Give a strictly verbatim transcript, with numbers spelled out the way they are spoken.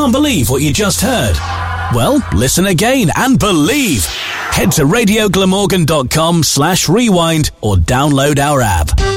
Can't believe what you just heard? Well, listen again and believe. Head to radio glamorgan dot com slash rewind or download our app.